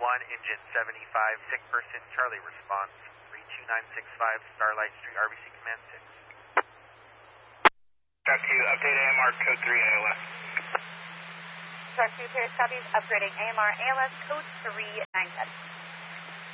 engine 75, sick person, Charlie response, 32965 Starlight Street, RBC Command 6. Track 2, update AMR code 3 ALS. Track 2, Paris copies, upgrading AMR ALS code 397.